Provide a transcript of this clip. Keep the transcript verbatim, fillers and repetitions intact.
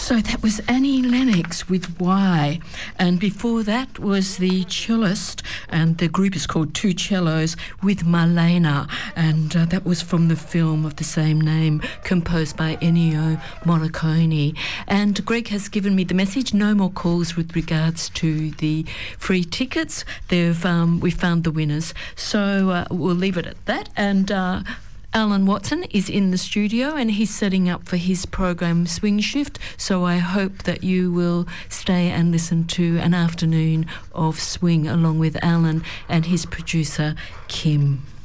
So that was Annie Lennox with Why, and before that was the cellist, and the group is called Two Cellos, with Marlena, and uh, that was from the film of the same name, composed by Ennio Morricone. And Greg has given me the message, no more calls with regards to the free tickets. They've um, we found the winners, so uh, we'll leave it at that. And uh, Alan Watson is in the studio and he's setting up for his program Swing Shift, so I hope that you will stay and listen to an afternoon of swing along with Alan and his producer Kim.